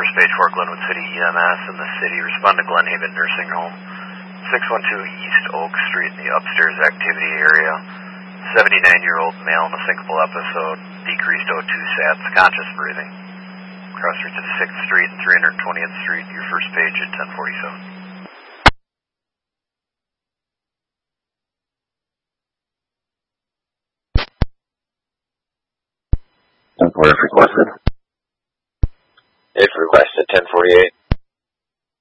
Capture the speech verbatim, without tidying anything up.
First page for Glenwood City E M S in the city. Respond to Glen Haven Nursing Home. six one two East Oak Street in the upstairs activity area. seventy-nine-year-old male in a syncopal episode. Decreased O two sats. Conscious breathing. Cross streets of sixth Street and three hundred twentieth Street. Your first page at ten forty-seven. ten forty-eight requested. If requested, ten forty-eight.